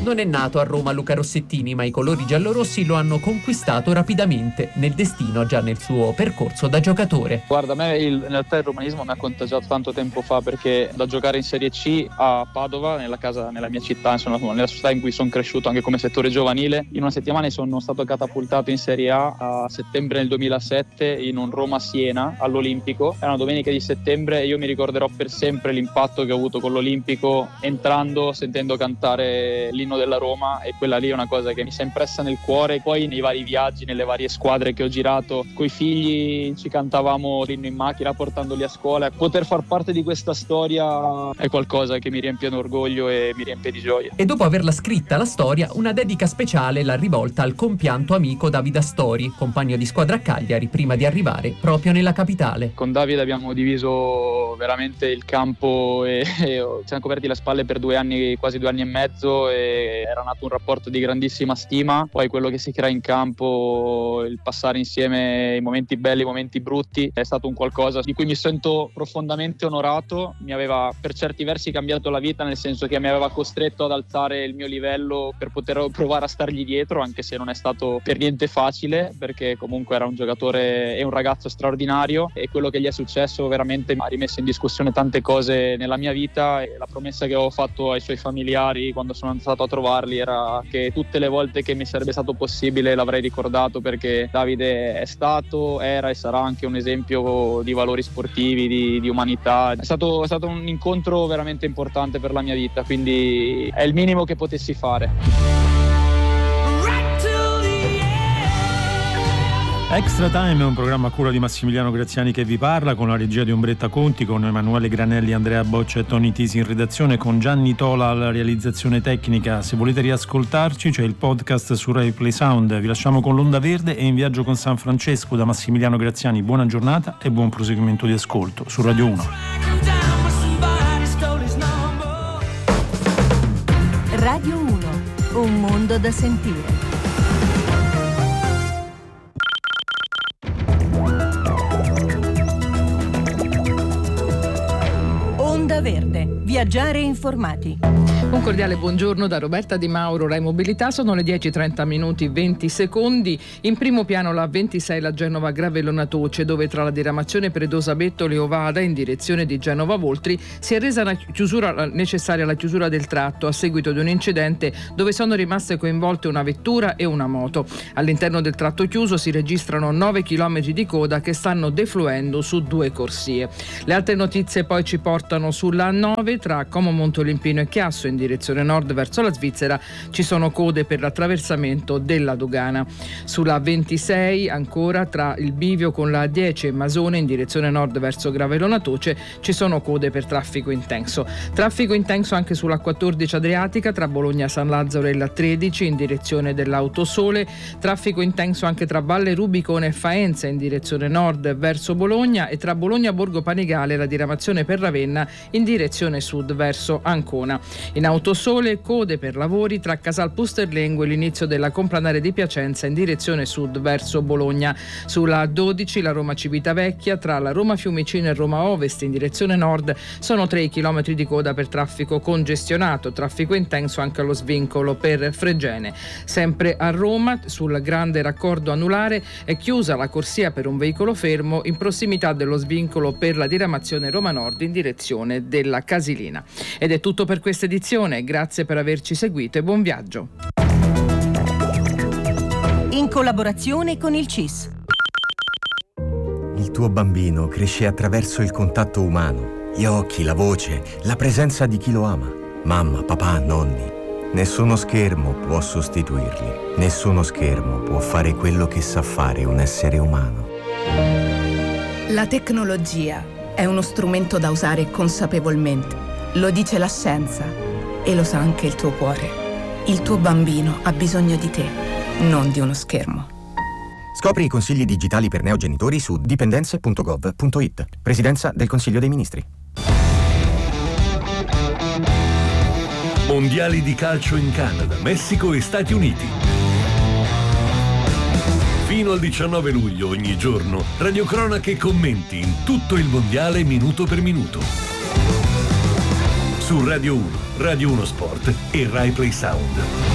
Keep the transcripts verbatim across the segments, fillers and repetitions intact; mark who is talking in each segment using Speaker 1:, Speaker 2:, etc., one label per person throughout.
Speaker 1: Non è nato a Roma Luca Rossettini, ma i colori giallorossi lo hanno conquistato rapidamente nel destino, già nel suo percorso da giocatore.
Speaker 2: Guarda, a me il, in realtà il romanismo mi ha contagiato tanto tempo fa, perché da giocare in Serie C a Padova, nella casa, nella mia città, insomma, nella società in cui sono cresciuto anche come settore giovanile, in una settimana sono stato catapultato in Serie A a settembre del duemilasette in un Roma-Siena all'Olimpico. Era una domenica di settembre e io mi ricorderò per sempre l'impatto che ho avuto con l'Olimpico, entrando, sentendo cantare l'inno della Roma, e quella lì è una cosa che mi si è impressa nel cuore. Poi nei vari viaggi, nelle varie squadre che ho girato, coi figli ci cantavamo l'inno in macchina portandoli a scuola. Poter far parte di questa storia è qualcosa che mi riempie d'orgoglio e mi riempie di gioia.
Speaker 1: E dopo averla scritta la storia, una dedica speciale l'ha rivolta al compianto amico Davide Astori, compagno di squadra a Cagliari, prima di arrivare proprio nella capitale.
Speaker 2: Con Davide abbiamo diviso veramente il campo e, e ci siamo coperti le spalle per due anni, quasi due anni e mezzo, e era nato un rapporto di grandissima stima. Poi quello che si crea in campo, il passare insieme i momenti belli, i momenti brutti, è stato un qualcosa di cui mi sento profondamente onorato. Mi aveva per certi versi cambiato la vita, nel senso che mi aveva costretto ad alzare il mio livello per poter provare a stargli dietro, anche se non è stato per niente facile, perché comunque era un giocatore e un ragazzo straordinario, e quello che gli è successo veramente ha rimesso in discussione tante cose nella mia vita. E la promessa che avevo fatto ai suoi familiari quando sono andato a trovarli era che tutte le volte che mi sarebbe stato possibile l'avrei ricordato, perché Davide è stato, era e sarà anche un esempio di valori sportivi, di, di umanità. È stato, è stato un incontro veramente importante per la mia vita, quindi è il minimo che potessi fare.
Speaker 3: Extra Time è un programma a cura di Massimiliano Graziani che vi parla, con la regia di Ombretta Conti, con Emanuele Granelli, Andrea Boccia e Tony Tisi in redazione, con Gianni Tola alla realizzazione tecnica. Se volete riascoltarci c'è il podcast su Rai Play Sound. Vi lasciamo con l'Onda Verde e In viaggio con San Francesco da Massimiliano Graziani. Buona giornata e buon proseguimento di ascolto su Radio uno.
Speaker 4: Radio uno, un mondo da sentire. Onda Verde, viaggiare informati.
Speaker 5: Un cordiale buongiorno da Roberta Di Mauro, Rai Mobilità. Sono le dieci e trenta minuti venti secondi. In primo piano la ventisei, la Genova Gravellona Toce, dove tra la diramazione Predosa Bettoli Ovada in direzione di Genova Voltri si è resa la chiusura necessaria alla chiusura del tratto a seguito di un incidente dove sono rimaste coinvolte una vettura e una moto. All'interno del tratto chiuso si registrano nove chilometri di coda che stanno defluendo su due corsie. Le altre notizie poi ci portano sulla A nove tra Como Montolimpino e Chiasso in direzione nord verso la Svizzera ci sono code per l'attraversamento della dogana. Sulla ventisei ancora tra il bivio con la A dieci e Masone in direzione nord verso Gravellona Toce ci sono code per traffico intenso. Traffico intenso anche sulla quattordici Adriatica tra Bologna San Lazzaro e la tredici in direzione dell'Autosole. Traffico intenso anche tra Valle Rubicone e Faenza in direzione nord verso Bologna, e tra Bologna Borgo Panigale la diramazione per Ravenna in direzione sud verso Ancona. In Autosole code per lavori tra Casal Pusterlengo e l'inizio della Complanare di Piacenza in direzione sud verso Bologna. Sulla dodici la Roma Civitavecchia tra la Roma Fiumicino e Roma Ovest in direzione nord sono tre chilometri di coda per traffico congestionato. Traffico intenso anche allo svincolo per Fregene. Sempre a Roma sul grande raccordo anulare è chiusa la corsia per un veicolo fermo in prossimità dello svincolo per la diramazione Roma Nord in direzione della Casilina. Ed è tutto per questa edizione, grazie per averci seguito e buon viaggio.
Speaker 4: In collaborazione con il C I S.
Speaker 6: Il tuo bambino cresce attraverso il contatto umano, gli occhi, la voce, la presenza di chi lo ama. Mamma, papà, nonni. Nessuno schermo può sostituirli. Nessuno schermo può fare quello che sa fare un essere umano.
Speaker 7: La tecnologia è uno strumento da usare consapevolmente. Lo dice la scienza e lo sa anche il tuo cuore. Il tuo bambino ha bisogno di te, non di uno schermo.
Speaker 6: Scopri i consigli digitali per neogenitori su dipendenze punto gov punto it. Presidenza del Consiglio dei Ministri.
Speaker 8: Mondiali di calcio in Canada, Messico e Stati Uniti. Fino al diciannove luglio ogni giorno, radiocronache e commenti in tutto il mondiale minuto per minuto. su Radio uno, Radio uno Sport e Rai Play Sound.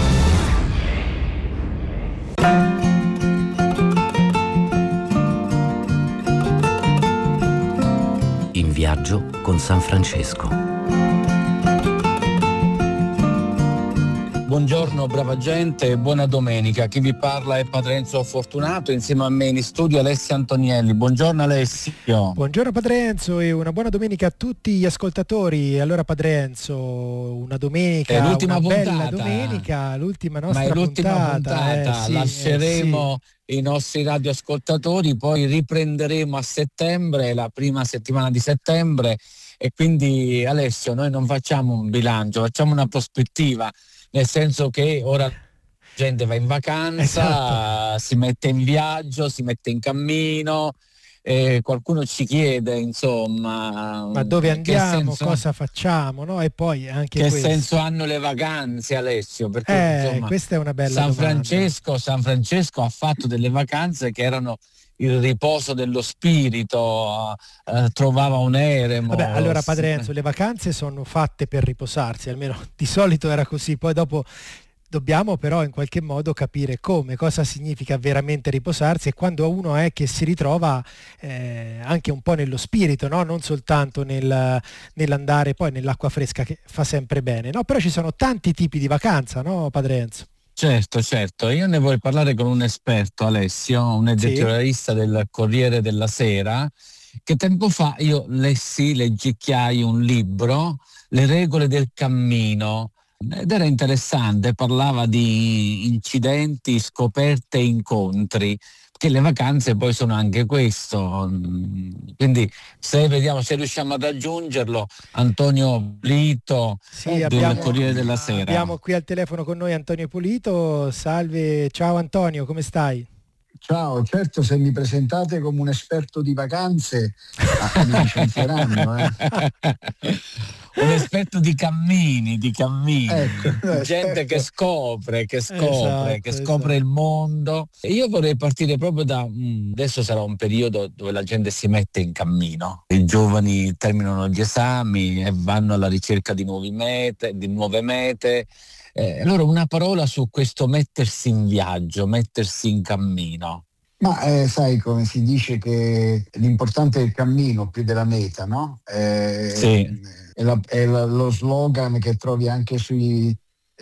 Speaker 9: In viaggio con San Francesco.
Speaker 10: Buongiorno brava gente, buona domenica. Chi vi parla è Padre Enzo Fortunato, insieme a me in studio Alessio Antonielli. Buongiorno Alessio.
Speaker 11: Buongiorno Padre Enzo e una buona domenica a tutti gli ascoltatori. Allora Padre Enzo, una domenica,
Speaker 10: è l'ultima
Speaker 11: una
Speaker 10: puntata.
Speaker 11: Bella domenica, l'ultima nostra
Speaker 10: Ma è l'ultima
Speaker 11: puntata.
Speaker 10: puntata,
Speaker 11: eh, sì,
Speaker 10: lasceremo
Speaker 11: eh, sì.
Speaker 10: i nostri radioascoltatori, poi riprenderemo a settembre, la prima settimana di settembre, e quindi Alessio noi non facciamo un bilancio, facciamo una prospettiva. Nel senso che ora la gente va in vacanza, esatto. Si mette in viaggio, si mette in cammino, e qualcuno ci chiede insomma
Speaker 11: ma dove andiamo,
Speaker 10: senso,
Speaker 11: cosa facciamo, no? E poi anche
Speaker 10: che
Speaker 11: questo.
Speaker 10: senso hanno le vacanze, Alessio? Perché
Speaker 11: eh,
Speaker 10: insomma,
Speaker 11: questa è una bella
Speaker 10: San
Speaker 11: domanda.
Speaker 10: Francesco, San Francesco ha fatto delle vacanze che erano il riposo dello spirito, eh, trovava un eremo.
Speaker 11: Vabbè, allora Padre Enzo, le vacanze sono fatte per riposarsi, almeno di solito era così, poi dopo dobbiamo però in qualche modo capire come, cosa significa veramente riposarsi, e quando uno è che si ritrova eh, anche un po' nello spirito, no? Non soltanto nel, nell'andare poi nell'acqua fresca, che fa sempre bene, no? Però ci sono tanti tipi di vacanza, no Padre Enzo?
Speaker 10: Certo, certo. Io ne voglio parlare con un esperto, Alessio, un editorialista sì. del Corriere della Sera, che tempo fa io lessi, leggicchiai un libro, Le regole del cammino, ed era interessante, parlava di incidenti, scoperte e incontri, che le vacanze poi sono anche questo. Quindi se vediamo se riusciamo ad aggiungerlo, Antonio Polito
Speaker 11: sì,
Speaker 10: del
Speaker 11: abbiamo,
Speaker 10: Corriere della Sera.
Speaker 11: Abbiamo qui al telefono con noi Antonio Polito. Salve, ciao Antonio, come stai?
Speaker 12: Ciao, certo, se mi presentate come un esperto di vacanze ah, mi licenzieranno, eh.
Speaker 10: Un esperto di cammini, di cammini,
Speaker 12: ecco,
Speaker 10: gente esperto. che scopre, che scopre,
Speaker 11: esatto,
Speaker 10: che scopre
Speaker 11: esatto.
Speaker 10: il mondo. E io vorrei partire proprio da, adesso sarà un periodo dove la gente si mette in cammino, i giovani terminano gli esami e vanno alla ricerca di nuove mete, di nuove mete. Eh, allora una parola su questo mettersi in viaggio, mettersi in cammino.
Speaker 12: Ma eh, sai come si dice che l'importante è il cammino più della meta, no? Eh,
Speaker 10: sì.
Speaker 12: È, la, è la, lo slogan che trovi anche sui,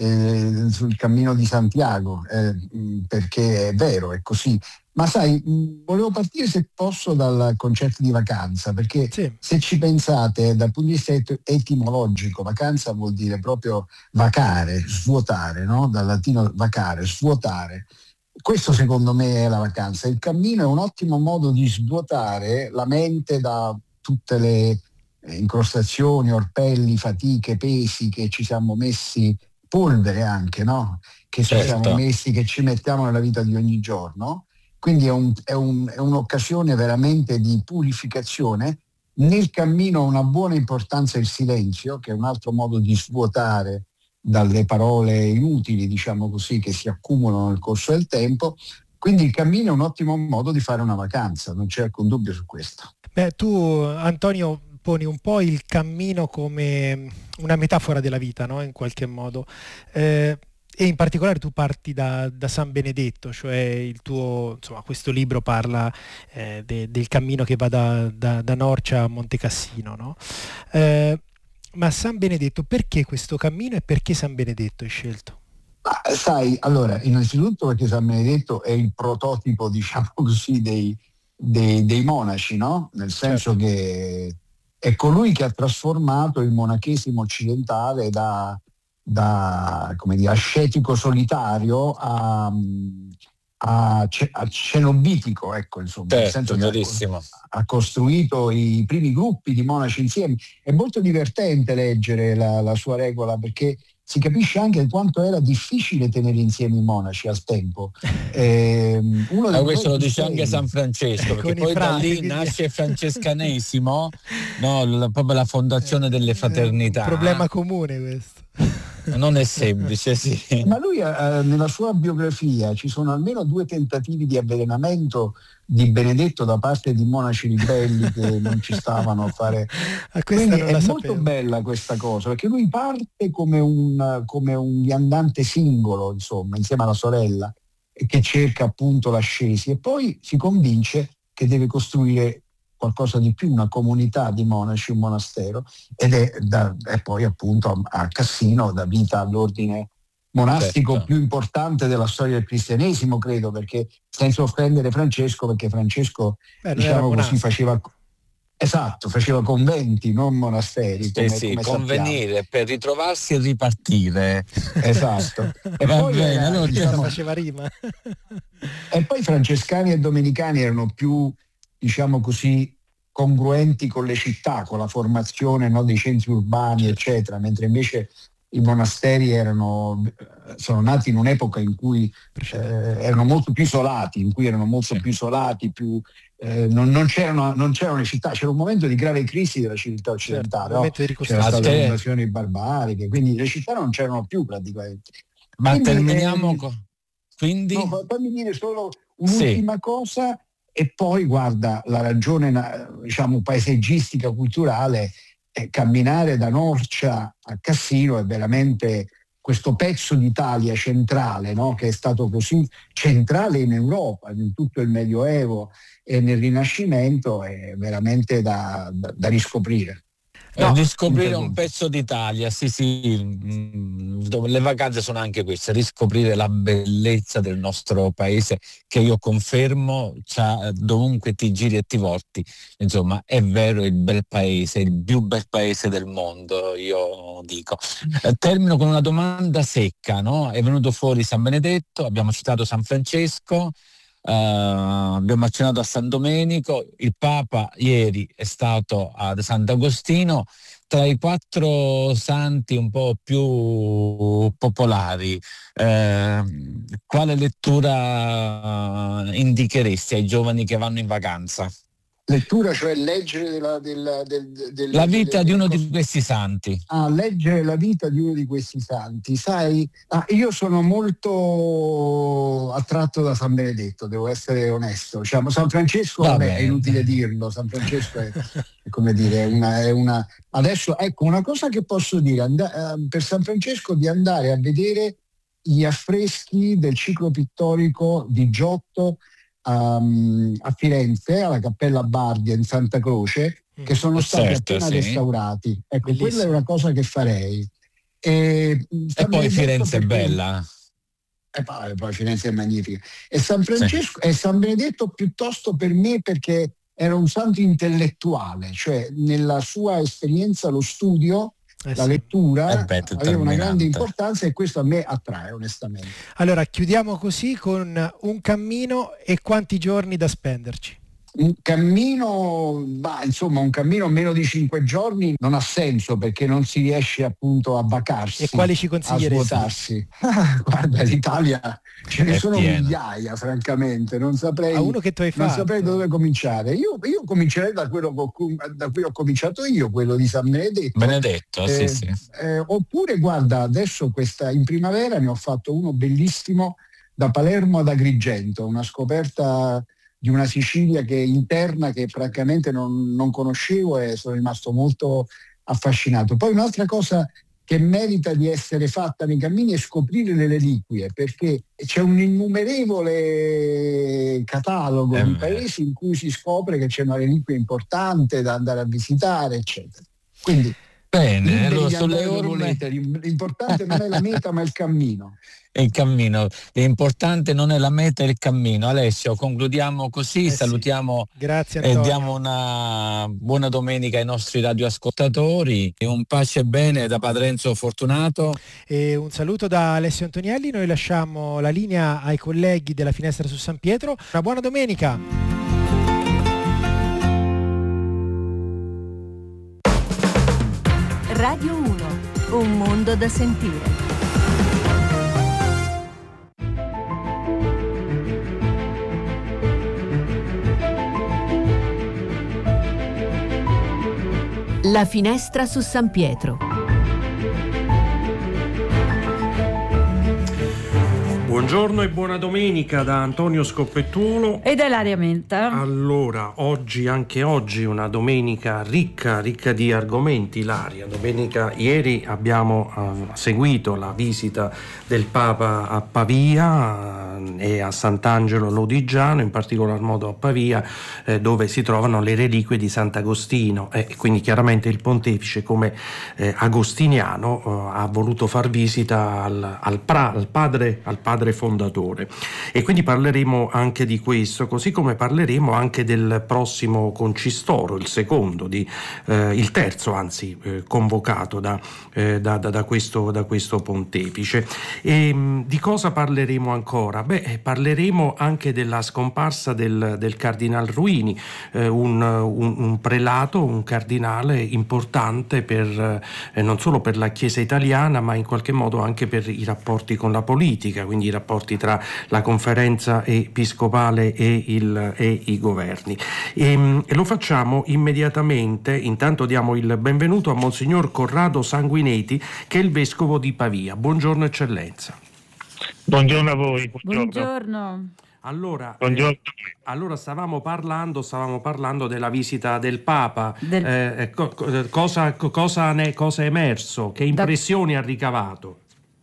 Speaker 12: eh, sul cammino di Santiago, eh, perché è vero, è così. Ma sai, volevo partire se posso dal concetto di vacanza, perché sì. se ci pensate dal punto di vista et- etimologico, vacanza vuol dire proprio vacare, svuotare, no? Dal latino vacare, svuotare. Questo secondo me è la vacanza. Il cammino è un ottimo modo di svuotare la mente da tutte le incrostazioni, orpelli, fatiche, pesi che ci siamo messi, polvere anche, no? Che ci
Speaker 10: certo.
Speaker 12: siamo messi, che ci mettiamo nella vita di ogni giorno. Quindi è, un, è, un, è un'occasione veramente di purificazione. Nel cammino ha una buona importanza il silenzio, che è un altro modo di svuotare dalle parole inutili, diciamo così, che si accumulano nel corso del tempo. Quindi il cammino è un ottimo modo di fare una vacanza, non c'è alcun dubbio su questo.
Speaker 11: Beh, tu Antonio poni un po' il cammino come una metafora della vita, no? In qualche modo. Eh, E in particolare tu parti da, da San Benedetto, cioè il tuo, insomma, questo libro parla eh, de, del cammino che va da, da, da Norcia a Monte Cassino, no? Eh, ma San Benedetto, perché questo cammino e perché San Benedetto hai scelto?
Speaker 12: Ma, sai, allora, innanzitutto perché San Benedetto è il prototipo, diciamo così, dei, dei, dei monaci, no? Nel senso certo. che è colui che ha trasformato il monachesimo occidentale da da come dire ascetico solitario a, a, a cenobitico, ecco, insomma,
Speaker 10: certo,
Speaker 12: nel senso che
Speaker 10: verissimo.
Speaker 12: ha, ha costruito i primi gruppi di monaci insieme. È molto divertente leggere la, la sua regola, perché si capisce anche quanto era difficile tenere insieme i monaci al tempo. Eh, uno
Speaker 10: ah, questo lo dice anche San Francesco, perché poi
Speaker 11: frati,
Speaker 10: da lì
Speaker 11: quindi...
Speaker 10: nasce il francescanesimo, no, la, proprio la fondazione delle fraternità.
Speaker 11: È un problema comune questo.
Speaker 10: non è semplice, sì.
Speaker 12: Ma lui eh, nella sua biografia ci sono almeno due tentativi di avvelenamento di Benedetto da parte di monaci ribelli che non ci stavano a fare. Quindi è molto sapevo. bella questa cosa, perché lui parte come un, come un viandante singolo, insomma, insieme alla sorella, che cerca appunto l'ascesi, e poi si convince che deve costruire qualcosa di più, una comunità di monaci, un monastero, ed è, da, è poi appunto a, a Cassino dà vita all'ordine monastico certo. più importante della storia del cristianesimo, credo, perché senza offendere Francesco, perché Francesco Beh, diciamo così faceva esatto, faceva conventi, non monasteri, come,
Speaker 10: eh sì,
Speaker 12: come
Speaker 10: convenire
Speaker 12: sappiamo.
Speaker 10: Per ritrovarsi e ripartire.
Speaker 12: Esatto. E
Speaker 10: Va
Speaker 12: poi
Speaker 10: bene,
Speaker 12: era,
Speaker 10: allora
Speaker 12: diciamo,
Speaker 11: faceva rima.
Speaker 12: E poi francescani e domenicani erano più, diciamo così, congruenti con le città, con la formazione, no, dei centri urbani, eccetera, mentre invece i monasteri erano, sono nati in un'epoca in cui eh, erano molto più isolati, in cui erano molto più isolati, più, eh, non, non, c'erano, non c'erano le città, c'era un momento di grave crisi della civiltà occidentale, certo, no? C'era stata le invasioni barbariche, quindi le città non c'erano più praticamente.
Speaker 10: Ma
Speaker 12: quindi,
Speaker 10: terminiamo
Speaker 12: eh,
Speaker 10: con... Quindi...
Speaker 12: No, fammi dire solo un'ultima sì. cosa, e poi guarda, la ragione, diciamo, paesaggistica, culturale, eh, camminare da Norcia a Cassino è veramente questo pezzo d'Italia centrale, no? Che è stato così centrale in Europa, in tutto il Medioevo e nel Rinascimento, è veramente da, da, da riscoprire.
Speaker 10: No, riscoprire un pezzo d'Italia, sì sì, le vacanze sono anche queste, riscoprire la bellezza del nostro paese, che io confermo, c'ha, dovunque ti giri e ti volti, insomma è vero, il bel paese, il più bel paese del mondo, io dico. Termino con una domanda secca, no? È venuto fuori San Benedetto, abbiamo citato San Francesco, Uh, abbiamo accennato a San Domenico, il Papa ieri è stato ad Sant'Agostino. Tra i quattro santi un po' più popolari, eh, quale lettura indicheresti ai giovani che vanno in vacanza?
Speaker 12: Lettura, cioè leggere della, della, del, del,
Speaker 10: la vita del,
Speaker 12: del,
Speaker 10: di uno
Speaker 12: del,
Speaker 10: di questi santi.
Speaker 12: Ah, leggere la vita di uno di questi santi. Sai, ah, io sono molto attratto da San Benedetto, devo essere onesto. Diciamo, San Francesco, vabbè, vabbè, è inutile dirlo, San Francesco è, è come dire, una, è una... Adesso, ecco, una cosa che posso dire, and- per San Francesco, di andare a vedere gli affreschi del ciclo pittorico di Giotto Um, a Firenze, alla Cappella Bardia in Santa Croce, che sono stati
Speaker 10: certo,
Speaker 12: appena
Speaker 10: sì.
Speaker 12: restaurati. Ecco, bellissimo. Quella è una cosa che farei. E,
Speaker 10: e poi Firenze perché... è bella.
Speaker 12: E poi, poi Firenze è magnifica. E San Francesco sì. e San Benedetto piuttosto per me, perché era un santo intellettuale, cioè nella sua esperienza lo studio, Eh la sì. lettura eh beh, aveva una grande importanza, e questo a me attrae onestamente.
Speaker 11: Allora chiudiamo così con un cammino e quanti giorni da spenderci?
Speaker 12: Un cammino, bah, insomma un cammino meno di cinque giorni non ha senso, perché non si riesce appunto a vacarsi.
Speaker 11: E quali ci consiglieresti?
Speaker 12: A svuotarsi. Guarda, l'Italia ce ne
Speaker 10: è
Speaker 12: sono
Speaker 10: pieno.
Speaker 12: migliaia, francamente, non saprei,
Speaker 11: a uno che tu hai
Speaker 12: non
Speaker 11: fatto.
Speaker 12: saprei da dove cominciare. Io, io comincerei da quello da cui ho cominciato io, quello di San Benedetto.
Speaker 10: Benedetto,
Speaker 12: eh,
Speaker 10: sì, sì.
Speaker 12: Eh, oppure guarda, adesso questa in primavera ne ho fatto uno bellissimo da Palermo ad Agrigento, una scoperta di una Sicilia che interna, che praticamente non, non conoscevo, e sono rimasto molto affascinato. Poi un'altra cosa che merita di essere fatta nei cammini è scoprire le reliquie, perché c'è un innumerevole catalogo eh di paesi in cui si scopre che c'è una reliquia importante da andare a visitare, eccetera. Quindi
Speaker 10: bene, allora sulle orme...
Speaker 12: l'importante non è la meta ma il cammino.
Speaker 10: Il cammino, l'importante non è la meta, è il cammino. Alessio, concludiamo così, eh salutiamo
Speaker 11: sì. Grazie,
Speaker 10: e diamo una buona domenica ai nostri radioascoltatori, e un pace e bene da Padre Enzo Fortunato
Speaker 11: e un saluto da Alessio Antonielli. Noi lasciamo la linea ai colleghi della Finestra su San Pietro. Una buona domenica.
Speaker 4: Radio uno, un mondo da sentire. La Finestra su San Pietro.
Speaker 13: Buongiorno e buona domenica da Antonio Scoppettuolo
Speaker 14: e da Ilaria Menta.
Speaker 13: Allora, oggi, anche oggi, una domenica ricca, ricca di argomenti, Ilaria. Domenica, ieri abbiamo uh, seguito la visita del Papa a Pavia uh, e a Sant'Angelo Lodigiano, in particolar modo a Pavia, eh, dove si trovano le reliquie di Sant'Agostino, e eh, quindi chiaramente il pontefice, come eh, agostiniano, uh, ha voluto far visita al, al, pra, al padre al padre fondatore, e quindi parleremo anche di questo, così come parleremo anche del prossimo concistoro, il secondo di eh, il terzo anzi eh, convocato da, eh, da, da, da, questo, da questo pontefice. E mh, di cosa parleremo ancora? Beh, parleremo anche della scomparsa del, del cardinal Ruini, eh, un, un, un prelato, un cardinale importante per eh, non solo per la Chiesa italiana, ma in qualche modo anche per i rapporti con la politica, quindi i rapporti tra la conferenza episcopale e, il, e i governi. E, e lo facciamo immediatamente. Intanto diamo il benvenuto a Monsignor Corrado Sanguineti, che è il vescovo di Pavia. Buongiorno Eccellenza.
Speaker 15: Buongiorno a voi.
Speaker 14: Buongiorno. Buongiorno.
Speaker 13: Allora, eh, allora stavamo parlando, stavamo parlando della visita del Papa. Del... Eh, co- cosa, cosa, ne, cosa è emerso? Che impressioni da... ha ricavato?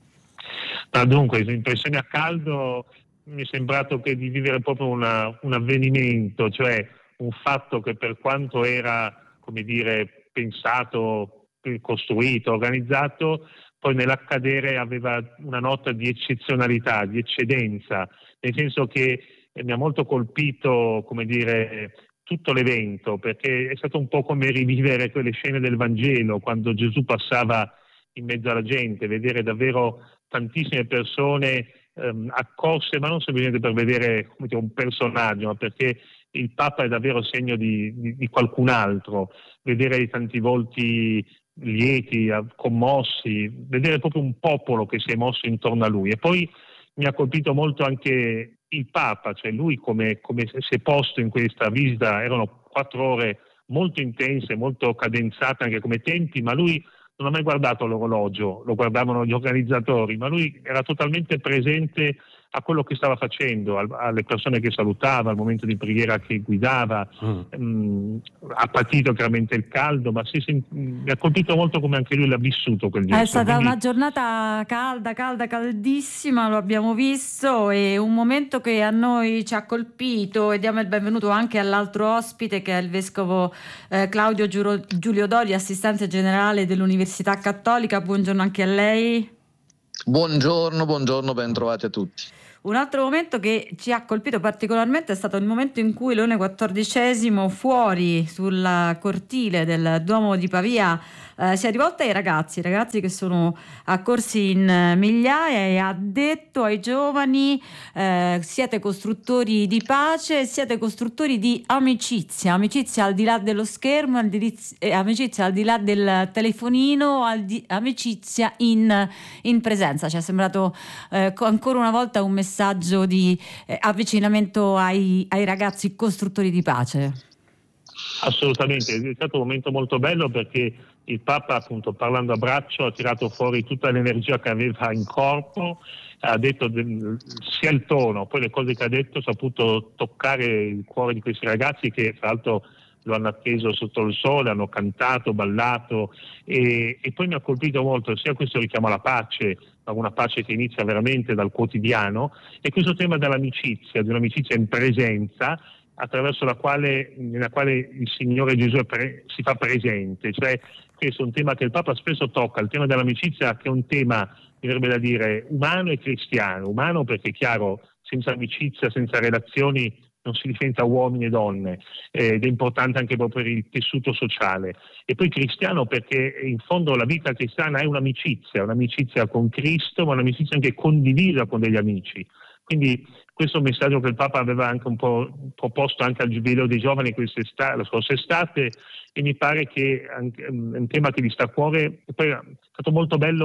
Speaker 15: Ah, dunque, impressioni a caldo, mi è sembrato che di vivere proprio una, un avvenimento, cioè un fatto che, per quanto era, come dire, pensato, costruito, organizzato, poi nell'accadere aveva una nota di eccezionalità, di eccedenza, nel senso che mi ha molto colpito, come dire, tutto l'evento, perché è stato un po' come rivivere quelle scene del Vangelo, quando Gesù passava in mezzo alla gente, vedere davvero tantissime persone ehm, accorse, ma non semplicemente per vedere, come dire, un personaggio, ma perché il Papa è davvero segno di, di, di qualcun altro, vedere tanti volti lieti, commossi, vedere proprio un popolo che si è mosso intorno a lui. E poi mi ha colpito molto anche il Papa, cioè lui come, come si è posto in questa visita. Erano quattro ore molto intense, molto cadenzate anche come tempi, ma lui non ha mai guardato l'orologio, lo guardavano gli organizzatori, ma lui era totalmente presente a quello che stava facendo, alle persone che salutava, al momento di preghiera che guidava. Mm. Mh, ha patito chiaramente il caldo, ma si, si, mi ha colpito molto come anche lui l'ha vissuto quel giorno.
Speaker 14: È stata
Speaker 15: Quindi...
Speaker 14: una giornata calda, calda, caldissima, lo abbiamo visto, e un momento che a noi ci ha colpito, e diamo il benvenuto anche all'altro ospite, che è il vescovo eh, Claudio Giuro, Giulio Dori, assistente generale dell'Università Cattolica. Buongiorno anche a lei.
Speaker 16: Buongiorno, buongiorno, ben trovati a tutti.
Speaker 14: Un altro momento che ci ha colpito particolarmente è stato il momento in cui Leone quattordicesimo, fuori sul cortile del Duomo di Pavia, eh, si è rivolto ai ragazzi, ragazzi che sono accorsi in migliaia, e ha detto ai giovani: eh, siete costruttori di pace, siete costruttori di amicizia, amicizia al di là dello schermo, amicizia al di là del telefonino, al di, amicizia in, in presenza. Ci è sembrato eh, ancora una volta un messaggio di eh, avvicinamento ai, ai ragazzi costruttori di pace.
Speaker 15: Assolutamente, è stato un momento molto bello, perché il Papa, appunto, parlando a braccio, ha tirato fuori tutta l'energia che aveva in corpo, ha detto del, sia il tono, poi le cose che ha detto, ha saputo toccare il cuore di questi ragazzi, che tra l'altro lo hanno atteso sotto il sole, hanno cantato, ballato, e, e poi mi ha colpito molto sia questo richiamo alla pace, ma una pace che inizia veramente dal quotidiano, e questo tema dell'amicizia, di un'amicizia in presenza, attraverso la quale, nella quale il Signore Gesù è pre, si fa presente. Cioè, questo è un tema che il Papa spesso tocca, il tema dell'amicizia, che è un tema, mi verrebbe da dire, umano e cristiano. Umano perché, chiaro, senza amicizia, senza relazioni non si diventa uomini e donne, eh, ed è importante anche proprio per il tessuto sociale. E poi cristiano perché in fondo la vita cristiana è un'amicizia, un'amicizia con Cristo, ma un'amicizia anche condivisa con degli amici. Quindi questo è un messaggio che il Papa aveva anche un po' proposto anche al Giubileo dei Giovani quest'estate, la scorsa estate, e mi pare che è un tema che gli sta a cuore. E poi è stato molto bello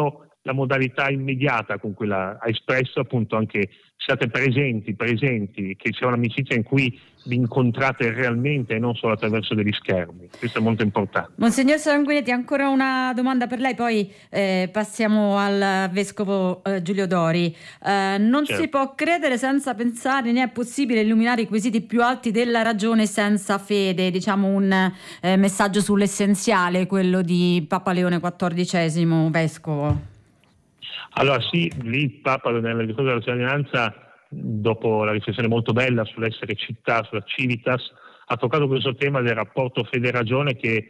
Speaker 15: la modalità immediata con cui l'ha, ha espresso, appunto anche siate presenti, presenti, che sia un'amicizia in cui vi incontrate realmente e non solo attraverso degli schermi. Questo è molto importante.
Speaker 14: Monsignor Sanguinetti, ancora una domanda per lei, poi eh, passiamo al Vescovo eh, Giulio Dori. Eh, non certo. si può credere senza pensare, né è possibile illuminare i quesiti più alti della ragione senza fede, diciamo un eh, messaggio sull'essenziale, quello di Papa Leone quattordicesimo, Vescovo.
Speaker 15: Allora sì, lì il Papa nella discorso della cittadinanza, dopo la riflessione molto bella sull'essere città, sulla civitas, ha toccato questo tema del rapporto fede-ragione, che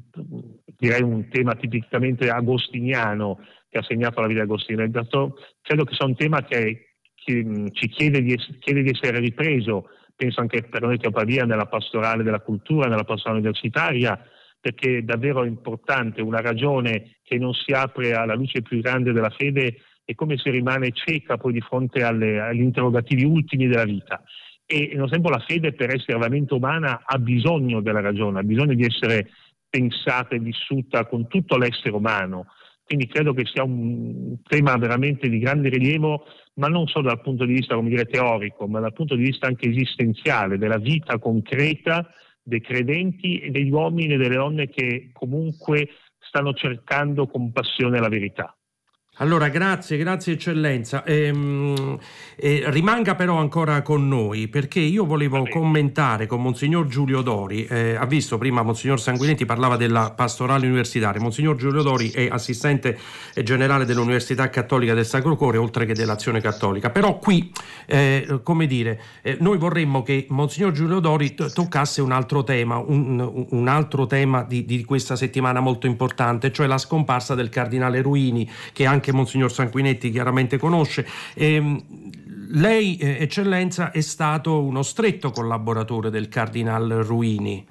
Speaker 15: direi un tema tipicamente agostiniano che ha segnato la vita agostina. Credo che sia un tema che, che ci chiede di, chiede di essere ripreso, penso anche per noi a Pavia, nella pastorale della cultura, nella pastorale universitaria, perché è davvero importante. Una ragione che non si apre alla luce più grande della fede è come se rimane cieca poi di fronte alle, agli interrogativi ultimi della vita. E non sempre la fede, per essere veramente umana, ha bisogno della ragione, ha bisogno di essere pensata e vissuta con tutto l'essere umano. Quindi credo che sia un tema veramente di grande rilievo, ma non solo dal punto di vista, come dire, teorico, ma dal punto di vista anche esistenziale, della vita concreta dei credenti e degli uomini e delle donne che comunque stanno cercando con passione la verità.
Speaker 13: Allora, grazie, grazie eccellenza. Ehm, eh, rimanga però ancora con noi, perché io volevo commentare con Monsignor Giulio Dori. Eh, ha visto prima Monsignor Sanguinetti parlava della pastorale universitaria. Monsignor Giulio Dori è assistente generale dell'Università Cattolica del Sacro Cuore, oltre che dell'Azione Cattolica. Però qui, eh, come dire, eh, noi vorremmo che Monsignor Giulio Dori t- toccasse un altro tema, un, un altro tema di, di questa settimana molto importante, cioè la scomparsa del cardinale Ruini, che anche Monsignor Sanguinetti chiaramente conosce. Eh, lei, eh, eccellenza, è stato uno stretto collaboratore del cardinal Ruini.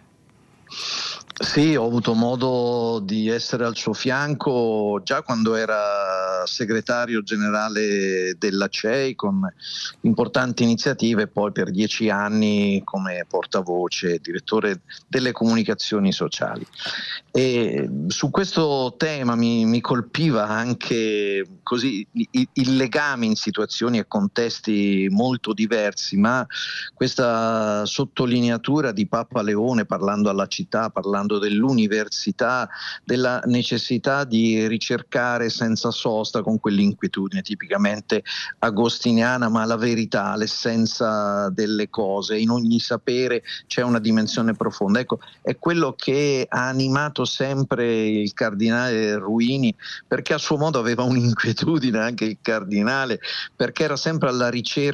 Speaker 16: Sì, ho avuto modo di essere al suo fianco già quando era segretario generale della C E I, con importanti iniziative, poi per dieci anni come portavoce, direttore delle comunicazioni sociali. E su questo tema mi, mi colpiva anche così il, il legame in situazioni e contesti molto diversi, ma questa sottolineatura di Papa Leone parlando alla città, parlando dell'università, della necessità di ricercare senza sosta, con quell'inquietudine tipicamente agostiniana, ma la verità, l'essenza delle cose, in ogni sapere c'è una dimensione profonda. Ecco, è quello che ha animato sempre il cardinale Ruini, perché a suo modo aveva un'inquietudine anche il cardinale, perché era sempre alla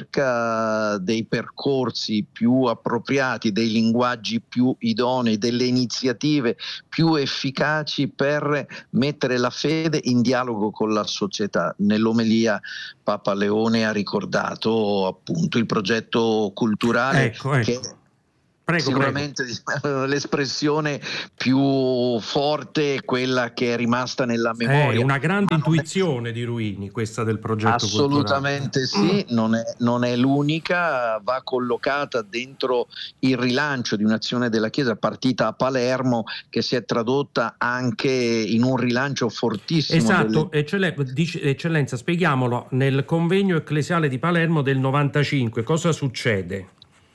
Speaker 16: ricerca dei percorsi più appropriati, dei linguaggi più idonei, delle iniziative più efficaci per mettere la fede in dialogo con la società. Nell'omelia Papa Leone ha ricordato appunto il progetto culturale, ecco, ecco. che Prego, sicuramente prego. L'espressione più forte è quella che è rimasta nella memoria.
Speaker 13: È una grande Ma intuizione è... di Ruini, questa del progetto
Speaker 16: Assolutamente
Speaker 13: culturale.
Speaker 16: Sì, non è, non è l'unica, va collocata dentro il rilancio di un'azione della Chiesa partita a Palermo, che si è tradotta anche in un rilancio fortissimo.
Speaker 13: Esatto,
Speaker 16: delle...
Speaker 13: Eccell- dice, eccellenza, spieghiamolo, nel convegno ecclesiale di Palermo del novantacinque cosa succede?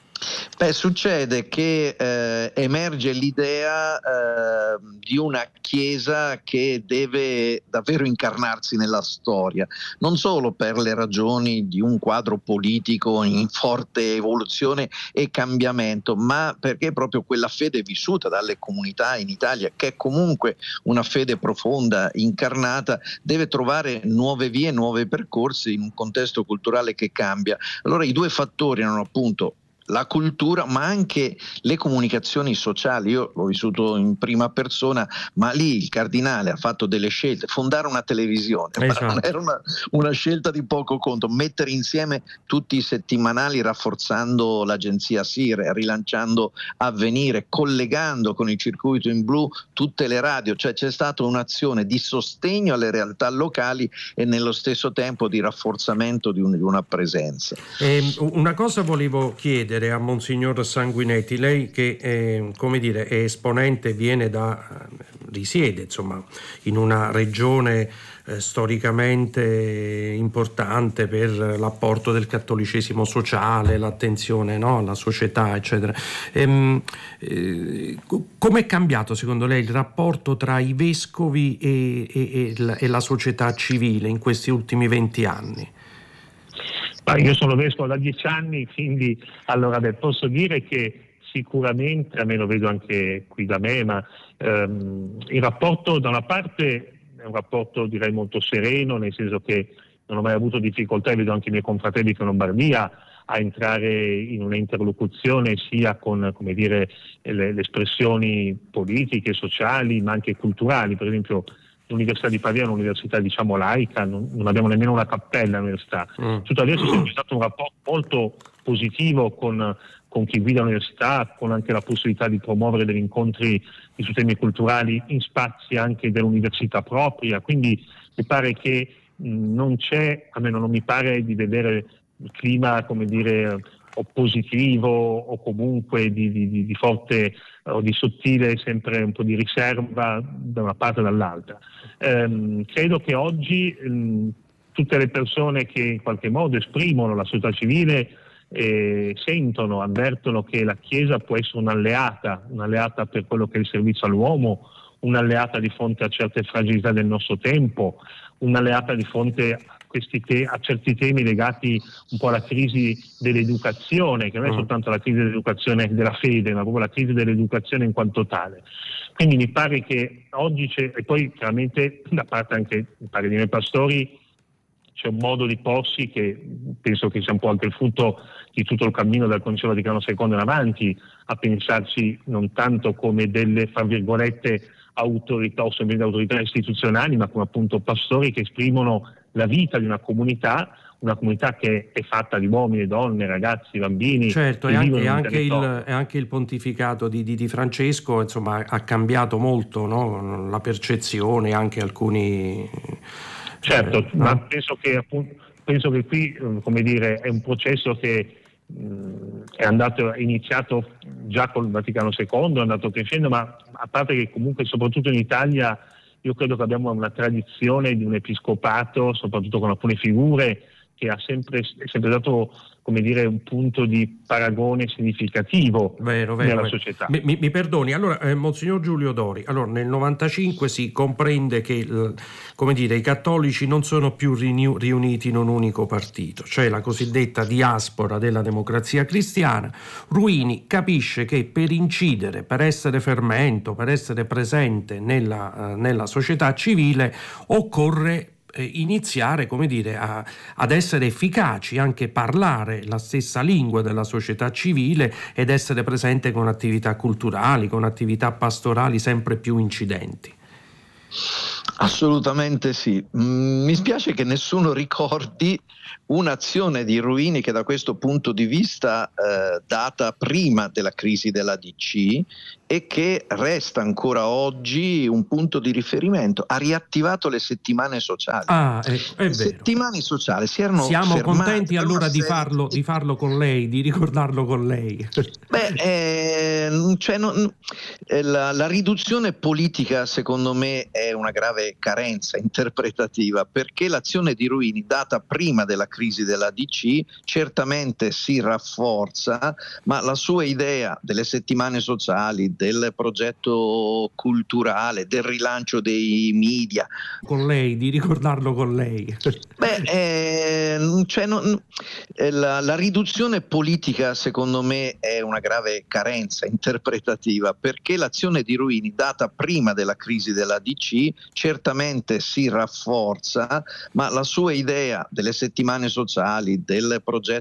Speaker 16: Beh, succede che eh, emerge l'idea eh, di una Chiesa che deve davvero incarnarsi nella storia, non solo per le ragioni di un quadro politico in forte evoluzione e cambiamento, ma perché proprio quella fede vissuta dalle comunità in Italia, che è comunque una fede profonda, incarnata, deve trovare nuove vie, nuovi percorsi in un contesto culturale che cambia. Allora i due fattori erano appunto la cultura, ma anche le comunicazioni sociali. Io l'ho vissuto in prima persona, ma lì il cardinale ha fatto delle scelte. Fondare una televisione, esatto. ma non era una, una scelta di poco conto. Mettere insieme tutti i settimanali, rafforzando l'agenzia Sire, rilanciando Avvenire, collegando con il circuito in blu tutte le radio. Cioè c'è stata un'azione di sostegno alle realtà locali e nello stesso tempo di rafforzamento di, un, di una presenza.
Speaker 13: Eh, una cosa volevo chiedere a Monsignor Sanguinetti, lei che è, come dire, è esponente, viene da risiede, insomma, in una regione eh, storicamente importante per l'apporto del cattolicesimo sociale, l'attenzione, no, alla società, eccetera. Ehm, eh, com'è cambiato secondo lei il rapporto tra i vescovi e, e, e, la, e la società civile in questi ultimi venti anni?
Speaker 15: Ma io sono vescovo da dieci anni, quindi allora beh, posso dire che sicuramente, a me lo vedo anche qui da me, ma ehm, il rapporto da una parte è un rapporto direi molto sereno, nel senso che non ho mai avuto difficoltà, e vedo anche i miei confratelli che in Lombardia, a entrare in una interlocuzione sia con, come dire, le, le espressioni politiche, sociali, ma anche culturali. Per esempio l'Università di Pavia è un'università diciamo laica, non, non abbiamo nemmeno una cappella all'università. Mm. Tuttavia c'è sempre stato un rapporto molto positivo con, con chi guida l'università, con anche la possibilità di promuovere degli incontri su temi culturali in spazi anche dell'università propria, quindi mi pare che mh, non c'è, almeno non mi pare di vedere il clima, come dire, oppositivo o comunque di, di, di forte o di sottile, sempre un po' di riserva da una parte o dall'altra. Ehm, credo che oggi mh, tutte le persone che in qualche modo esprimono la società civile eh, sentono, avvertono che la Chiesa può essere un'alleata, un'alleata per quello che è il servizio all'uomo, un'alleata di fronte a certe fragilità del nostro tempo, un'alleata di fronte a, questi te- a certi temi legati un po' alla crisi dell'educazione, che non è soltanto la crisi dell'educazione della fede, ma proprio la crisi dell'educazione in quanto tale. Quindi mi pare che oggi c'è, e poi chiaramente da parte anche mi pare di noi pastori, c'è un modo di porsi che penso che sia un po' anche il frutto di tutto il cammino dal Concilio Vaticano secondo in avanti, a pensarci non tanto come delle, fra virgolette, autorità o semplicemente autorità istituzionali, ma come appunto pastori che esprimono la vita di una comunità, una comunità che è fatta di uomini, donne, ragazzi, bambini.
Speaker 13: Certo, e anche, anche, il, e anche il pontificato di, di, di Francesco, insomma, ha cambiato molto, no? La percezione, anche alcuni...
Speaker 15: Certo,
Speaker 13: eh,
Speaker 15: ma
Speaker 13: no?
Speaker 15: penso che appunto, penso che qui, come dire, è un processo che è andato, è iniziato già col Vaticano secondo, è andato crescendo, ma a parte che comunque soprattutto in Italia io credo che abbiamo una tradizione di un episcopato, soprattutto con alcune figure, che ha sempre, è sempre dato, come dire, un punto di paragone significativo
Speaker 13: vero, vero,
Speaker 15: nella
Speaker 13: vero.
Speaker 15: società.
Speaker 13: Mi, mi, mi perdoni, allora eh, Monsignor Giulio Dori, allora nel novantacinque si comprende che eh, come dire, i cattolici non sono più riuni- riuniti in un unico partito, cioè la cosiddetta diaspora della democrazia cristiana. Ruini capisce che per incidere, per essere fermento, per essere presente nella, eh, nella società civile occorre iniziare, come dire, a, ad essere efficaci, anche parlare la stessa lingua della società civile ed essere presente con attività culturali, con attività pastorali sempre più incidenti.
Speaker 16: Assolutamente sì. Mm, mi spiace che nessuno ricordi un'azione di Ruini che da questo punto di vista eh, data prima della crisi della D C e che resta ancora oggi un punto di riferimento. Ha riattivato le settimane sociali.
Speaker 13: Ah, è, è
Speaker 16: le
Speaker 13: vero.
Speaker 16: settimane sociali si erano
Speaker 13: Siamo
Speaker 16: fermate
Speaker 13: contenti allora di
Speaker 16: serie...
Speaker 13: farlo, di farlo con lei, di ricordarlo con lei.
Speaker 16: Beh, eh, cioè, non, eh, la, la riduzione politica secondo me è una grave carenza interpretativa, perché l'azione di Ruini data prima della crisi della D C certamente si rafforza, ma la sua idea delle settimane sociali, del progetto culturale, del rilancio dei media.
Speaker 13: Con lei, di ricordarlo con lei.
Speaker 16: Beh, eh, cioè, non, eh, la, la riduzione politica secondo me è una grave carenza interpretativa, perché l'azione di Ruini data prima della crisi della D C certamente si rafforza, ma la sua idea delle settimane sociali, del progetto